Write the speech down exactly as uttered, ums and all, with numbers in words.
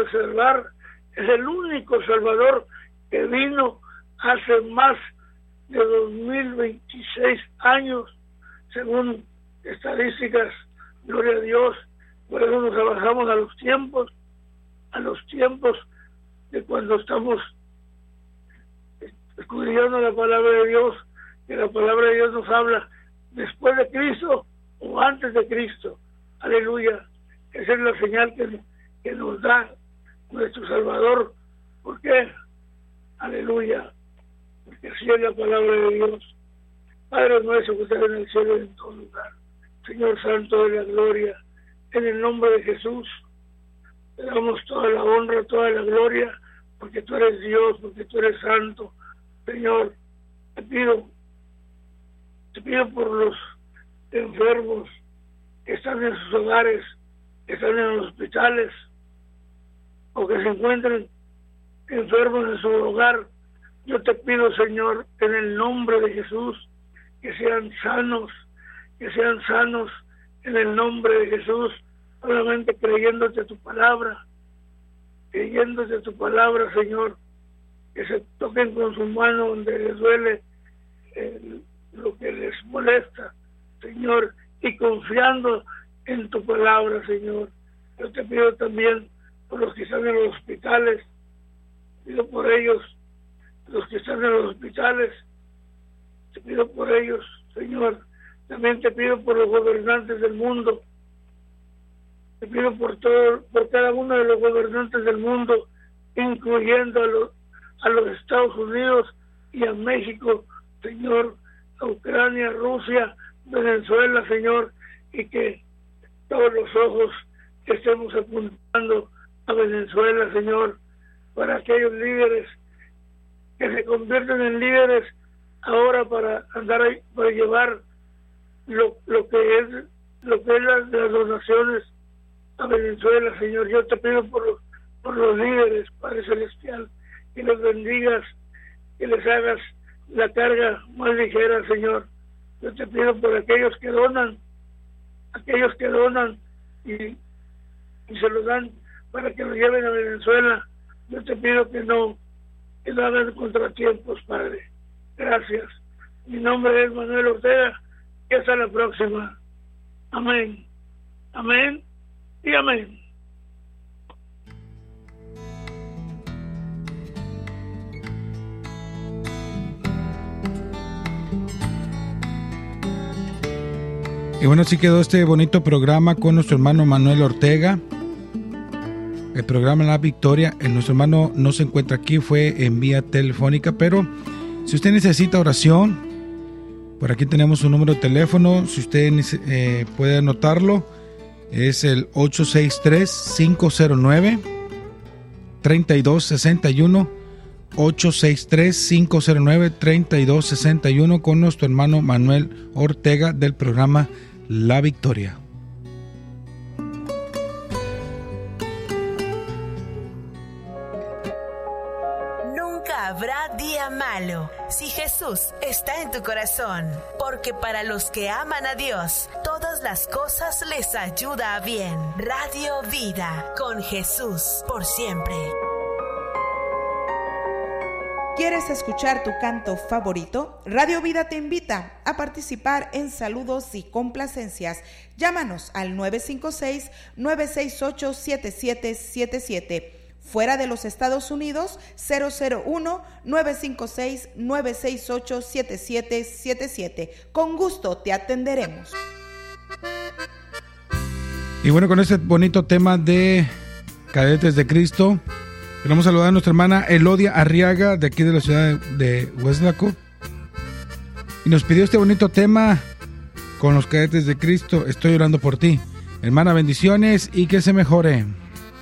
puede salvar. Es el único Salvador que vino hace más de dos mil veintiséis años, según estadísticas. Gloria a Dios. Por eso nos abajamos a los tiempos, a los tiempos de cuando estamos escudriñando la palabra de Dios, que la palabra de Dios nos habla después de Cristo o antes de Cristo. Aleluya. Esa es la señal que, que nos da nuestro Salvador. ¿Por qué? Aleluya. Porque así es la palabra de Dios. Padre nuestro que estás en el cielo y en todo lugar. Señor Santo de la gloria, en el nombre de Jesús, te damos toda la honra, toda la gloria, porque tú eres Dios, porque tú eres santo. Señor, te pido, te pido por los enfermos que están en sus hogares, que están en los hospitales, o que se encuentren enfermos en su hogar. Yo te pido, Señor, en el nombre de Jesús, que sean sanos, que sean sanos en el nombre de Jesús, solamente creyéndote tu palabra, creyéndote tu palabra, Señor, que se toquen con su mano donde les duele eh, lo que les molesta, Señor, y confiando en tu palabra, Señor. Yo te pido también por los que están en los hospitales, pido por ellos, los que están en los hospitales, te pido por ellos, Señor. También te pido por los gobernantes del mundo, te pido por todo, por cada uno de los gobernantes del mundo, incluyendo a los, a los Estados Unidos y a México, Señor, a Ucrania, Rusia, Venezuela, Señor, y que todos los ojos estemos apuntando a Venezuela, Señor, para aquellos líderes que se convierten en líderes ahora para andar ahí, para llevar lo, lo que es lo que es las, las donaciones a Venezuela, Señor. Yo te pido por los, por los líderes, Padre Celestial, que los bendigas, que les hagas la carga más ligera, Señor. Yo te pido por aquellos que donan, aquellos que donan y, y se lo dan para que lo lleven a Venezuela. Yo te pido que no, que no hagan contratiempos, Padre. Gracias. Mi nombre es Manuel Ortega y hasta la próxima. Amén. Amén y amén. Y bueno, así quedó este bonito programa con nuestro hermano Manuel Ortega. El programa La Victoria. El, nuestro hermano no se encuentra aquí, fue en vía telefónica, pero si usted necesita oración, por aquí tenemos su número de teléfono. Si usted eh, puede anotarlo, es el ocho seis tres, cinco cero nueve, tres dos seis uno. ocho seis tres, cinco cero nueve, tres dos seis uno con nuestro hermano Manuel Ortega del programa La Victoria. Nunca habrá día malo si Jesús está en tu corazón, porque para los que aman a Dios, todas las cosas les ayuda a bien. Radio Vida, con Jesús por siempre. ¿Quieres escuchar tu canto favorito? Radio Vida te invita a participar en saludos y complacencias. Llámanos al nueve cinco seis, nueve seis ocho, siete siete siete siete. Fuera de los Estados Unidos, cero cero uno, nueve cinco seis, nueve seis ocho, siete siete siete siete. Con gusto te atenderemos. Y bueno, con este bonito tema de Cadetes de Cristo, queremos saludar a nuestra hermana Elodia Arriaga, de aquí de la ciudad de Hueslaco. Y nos pidió este bonito tema con los Cadetes de Cristo, Estoy orando por ti. Hermana, bendiciones y que se mejore.